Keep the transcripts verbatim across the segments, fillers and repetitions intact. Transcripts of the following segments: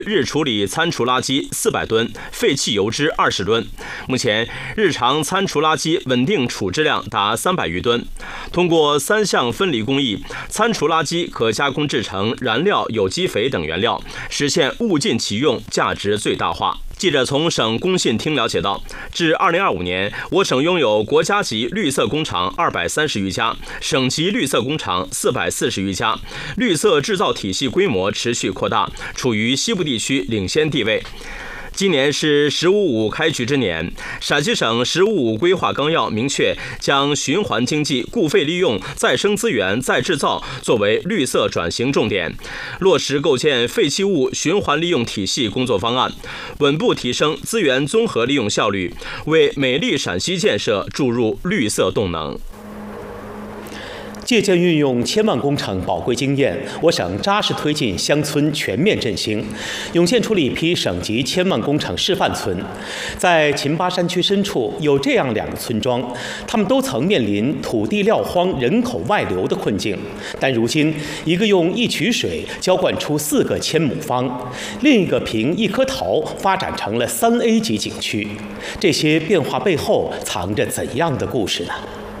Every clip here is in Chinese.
日处理餐厨垃圾四百吨，废弃油脂二十吨。目前，日常餐厨垃圾稳定处置量达三百余吨。通过三项分离工艺，餐厨垃圾可加工制成燃料、有机肥等原料，实现物尽其用，价值最大化。记者从省工信厅了解到，至二零二五年，我省拥有国家级绿色工厂二百三十余家，省级绿色工厂四百四十余家，绿色制造体系规模持续扩大，处于西部地区领先地位。今年是“十五五”开局之年，陕西省“十五五”规划纲要明确，将循环经济、固废利用、再生资源再制造作为绿色转型重点，落实构建废弃物循环利用体系工作方案，稳步提升资源综合利用效率，为美丽陕西建设注入绿色动能。 借鉴运用千万工程宝贵经验，我省扎实推进乡村全面振兴，涌现出了一批省级千万工程示范村。在秦巴山区深处有这样两个村庄，他们都曾面临土地撂荒、人口外流的困境，但如今一个用一渠水浇灌出四个千亩方，另一个凭一颗桃发展成了三 A 级景区。这些变化背后藏着怎样的故事呢？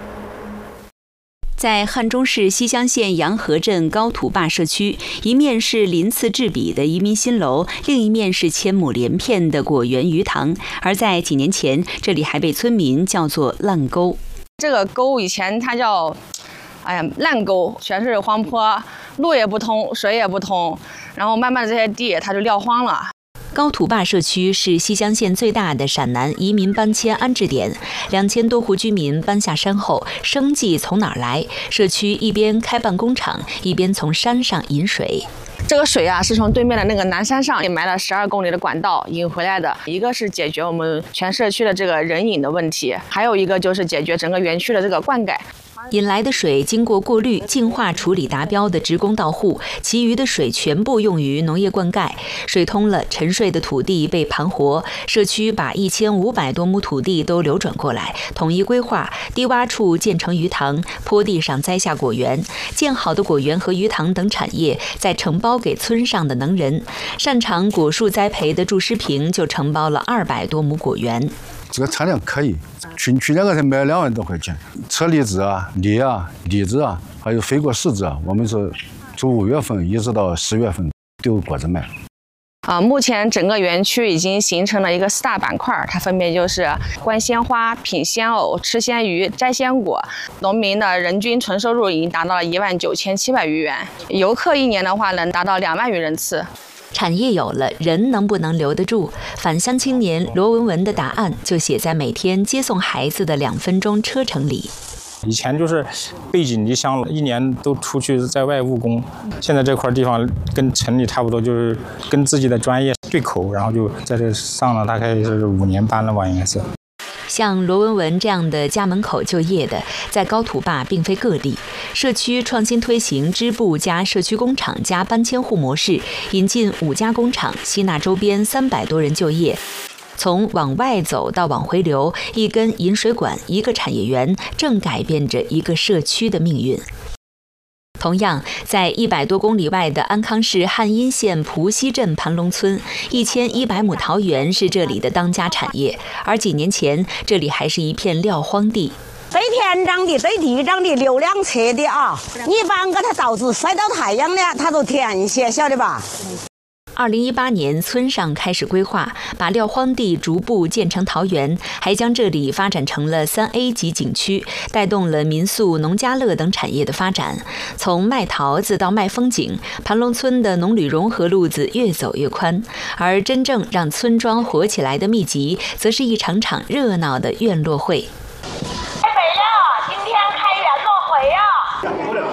在汉中市西乡县洋河镇高土坝社区，一面是鳞次栉比的移民新楼，另一面是千亩连片的果园鱼塘。而在几年前，这里还被村民叫做烂沟。 这个沟以前它叫，哎呀，烂沟，全是荒坡，路也不通，水也不通，然后慢慢的这些地它就撂荒了。 高土坝社区是西乡县最大的陕南移民搬迁安置点，两千多户居民搬下山后，生计从哪儿来？社区一边开办工厂，一边从山上引水。 这个水啊，是从对面的那个南山上也埋了十二公里的管道引回来的。一个是解决我们全社区的这个人饮的问题，还有一个就是解决整个园区的这个灌溉。 引来的水经过过滤、净化处理达标的职工到户，其余的水全部用于农业灌溉。水通了，沉睡的土地被盘活，社区把一千五百多亩土地都流转过来，统一规划，低洼处建成鱼塘，坡地上栽下果园。建好的果园和鱼塘等产业再承包给村上的能人，擅长果树栽培的祝诗平就承包了二百多亩果园。 这个产量可以，去去年个才卖了两万多块钱。车厘子啊、梨啊、荔枝啊，还有非果柿子啊，我们是从五月份一直到十月份都有果子卖。 啊，目前整个园区已经形成了一个四大板块，它分别就是观鲜花、品鲜藕、吃鲜鱼、摘鲜果。农民的人均纯收入已经达到了一万九千七百余元，游客一年的话能达到两万余人次。 产业有了，人能不能留得住？返乡青年罗文文的答案就写在每天接送孩子的两分钟车程里。 以前就是背井离乡了，一年都出去在外务工。现在这块地方跟城里差不多，就是跟自己的专业对口，然后就在这上了大概是五年班了吧，应该是。 像罗文文这样的家门口就业的，在高土坝并非个例。社区创新推行支部加社区工厂加搬迁户模式，引进五家工厂，吸纳周边三百多人就业。从往外走到往回流，一根引水管，一个产业园，正改变着一个社区的命运。同样，在一百多公里外的安康市汉阴县蒲溪镇盘龙村，一千一百亩桃园是这里的当家产业。而几年前，这里还是一片撂荒地。 对田长的、对地长的、流两侧的啊，你把给它稻子晒到太阳了，它就填些，晓得吧？ 二零一八年，村上开始规划，把撂荒地逐步建成桃园，还将这里发展成了三 A 级景区，带动了民宿、农家乐等产业的发展。从卖桃子到卖风景，盘龙村的农旅融合路子越走越宽。而真正让村庄活起来的秘籍，则是一场场热闹的院落会。 台北了，今天开园落会呀。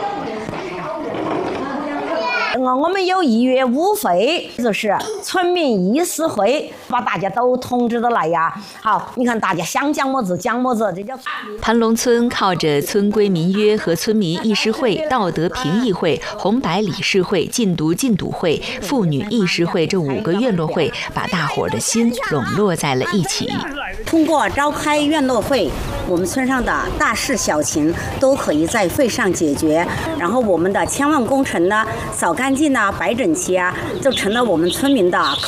我们有一月五会，就是村民议事会，把大家都通知的来呀。好，你看大家想讲么子讲么子，这叫。 盘龙村靠着村规民约和村民议事会、道德评议会、红白理事会、禁毒禁赌会、妇女议事会这五个院落会，把大伙儿的心笼络在了一起。 通过召开院落会，我们村上的大事小情都可以在会上解决。然后我们的千万工程呢，扫干净净啊、摆整齐啊，就成了我们村民的